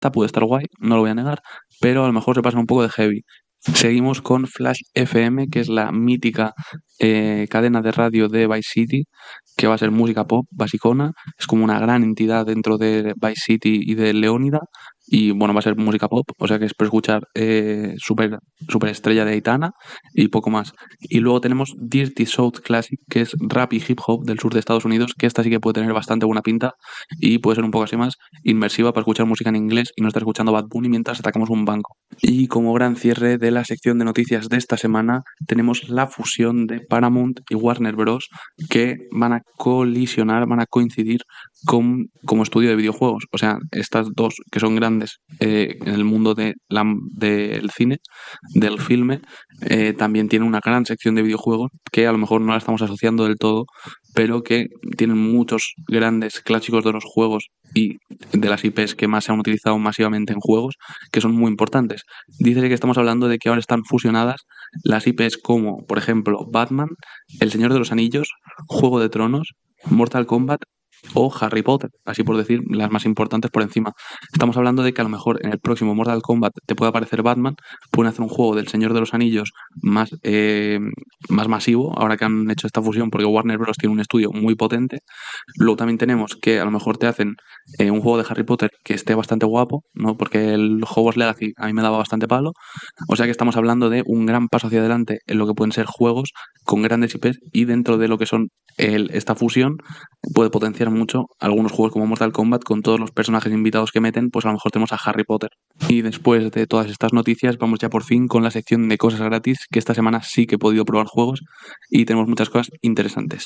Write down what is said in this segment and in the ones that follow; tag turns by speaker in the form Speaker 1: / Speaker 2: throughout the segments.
Speaker 1: puede estar guay, no lo voy a negar, pero a lo mejor se pasan un poco de heavy. Seguimos con Flash FM, que es la mítica cadena de radio de Vice City, que va a ser música pop basicona. Es como una gran entidad dentro de Vice City y de Leónida. Y bueno, va a ser música pop, o sea que espero escuchar super estrella de Aitana y poco más. Y luego tenemos Dirty South Classic, que es rap y hip hop del sur de Estados Unidos, que esta sí que puede tener bastante buena pinta y puede ser un poco así más inmersiva para escuchar música en inglés y no estar escuchando Bad Bunny mientras atacamos un banco. Y como gran cierre de la sección de noticias de esta semana, tenemos la fusión de Paramount y Warner Bros. Que van a colisionar, van a coincidir como estudio de videojuegos. O sea, estas dos que son grandes en el mundo del cine, del filme, también tienen una gran sección de videojuegos que a lo mejor no la estamos asociando del todo, pero que tienen muchos grandes clásicos de los juegos y de las IPs que más se han utilizado masivamente en juegos, que son muy importantes. Dice que estamos hablando de que ahora están fusionadas las IPs como, por ejemplo, Batman, El Señor de los Anillos, Juego de Tronos, Mortal Kombat o Harry Potter, así por decir las más importantes por encima. Estamos hablando de que a lo mejor en el próximo Mortal Kombat te puede aparecer Batman, pueden hacer un juego del Señor de los Anillos más masivo, ahora que han hecho esta fusión, porque Warner Bros. Tiene un estudio muy potente. Luego también tenemos que a lo mejor te hacen un juego de Harry Potter que esté bastante guapo, ¿no? Porque el Hogwarts Legacy a mí me daba bastante palo. O sea que estamos hablando de un gran paso hacia adelante en lo que pueden ser juegos con grandes IPs y dentro de lo que son esta fusión puede potenciar mucho algunos juegos como Mortal Kombat con todos los personajes invitados que meten, pues a lo mejor tenemos a Harry Potter. Y después de todas estas noticias vamos ya por fin con la sección de cosas gratis, que esta semana sí que he podido probar juegos y tenemos muchas cosas interesantes.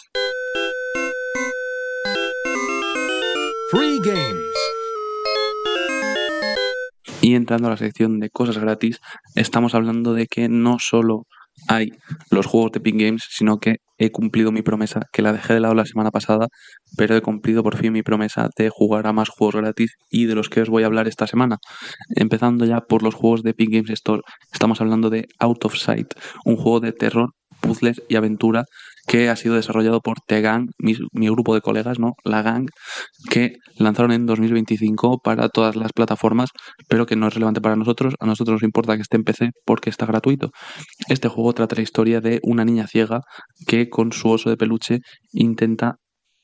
Speaker 2: Free Games.
Speaker 1: Y entrando a la sección de cosas gratis, estamos hablando de que no solo hay los juegos de Epic Games, sino que he cumplido mi promesa, que la dejé de lado la semana pasada, pero he cumplido por fin mi promesa de jugar a más juegos gratis y de los que os voy a hablar esta semana. Empezando ya por los juegos de Epic Games Store, estamos hablando de Out of Sight, un juego de terror, puzzles y aventura que ha sido desarrollado por The Gang, mi grupo de colegas, ¿no? La Gang, que lanzaron en 2025 para todas las plataformas, pero que no es relevante para nosotros. A nosotros nos importa que esté en PC porque está gratuito. Este juego trata la historia de una niña ciega que con su oso de peluche intenta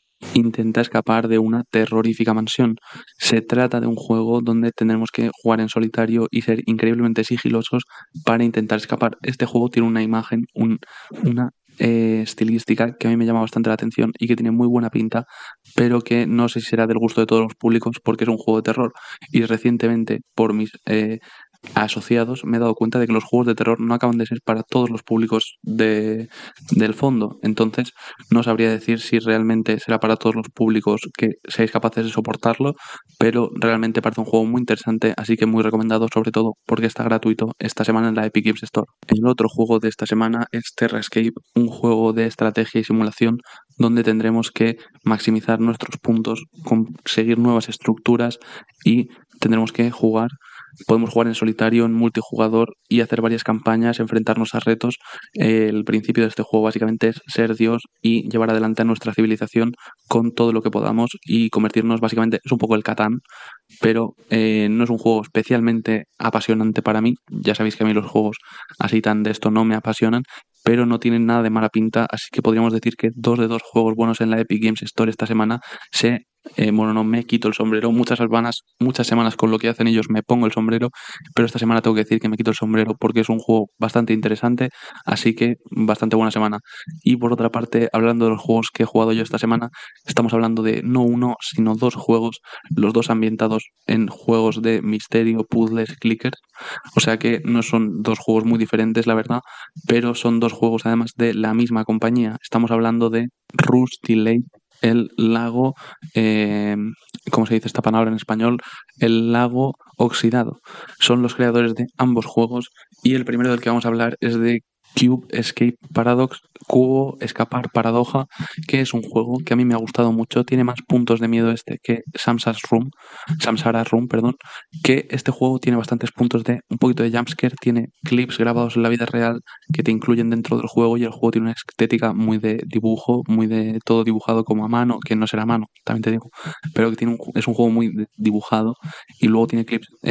Speaker 1: escapar de una terrorífica mansión. Se trata de un juego donde tendremos que jugar en solitario y ser increíblemente sigilosos para intentar escapar. Este juego tiene una imagen, una estilística que a mí me llama bastante la atención y que tiene muy buena pinta, pero que no sé si será del gusto de todos los públicos porque es un juego de terror. Y recientemente, por mis asociados, me he dado cuenta de que los juegos de terror no acaban de ser para todos los públicos del fondo. Entonces, no sabría decir si realmente será para todos los públicos que seáis capaces de soportarlo, pero realmente parece un juego muy interesante, así que muy recomendado, sobre todo porque está gratuito esta semana en la Epic Games Store. El otro juego de esta semana es TerraScape, un juego de estrategia y simulación donde tendremos que maximizar nuestros puntos, conseguir nuevas estructuras y tendremos que jugar. Podemos jugar en solitario, en multijugador y hacer varias campañas, enfrentarnos a retos. El principio de este juego básicamente es ser Dios y llevar adelante a nuestra civilización con todo lo que podamos y convertirnos básicamente, es un poco el Catán, pero no es un juego especialmente apasionante para mí. Ya sabéis que a mí los juegos así tan de esto no me apasionan, pero no tienen nada de mala pinta, así que podríamos decir que 2 de 2 juegos buenos en la Epic Games Store esta semana bueno, no me quito el sombrero. Muchas semanas con lo que hacen ellos me pongo el sombrero, pero esta semana tengo que decir que me quito el sombrero porque es un juego bastante interesante, así que bastante buena semana. Y por otra parte, hablando de los juegos que he jugado yo esta semana, estamos hablando de no uno, sino 2 juegos, los 2 ambientados en juegos de misterio, puzzles, clickers. O sea que no son 2 juegos muy diferentes, la verdad, pero son 2 juegos además de la misma compañía. Estamos hablando de Rusty Lake, el lago, ¿cómo se dice esta palabra en español? El lago oxidado. Son los creadores de ambos juegos y el primero del que vamos a hablar es de Cube Escape Paradox, Cubo Escapar Paradoja, que es un juego que a mí me ha gustado mucho. Tiene más puntos de miedo que Samsara Room, perdón, que este juego tiene bastantes puntos de un poquito de jumpscare, tiene clips grabados en la vida real que te incluyen dentro del juego y el juego tiene una estética muy de dibujo, muy de todo dibujado como a mano, que no será a mano, también te digo, pero que es un juego muy dibujado y luego tiene clips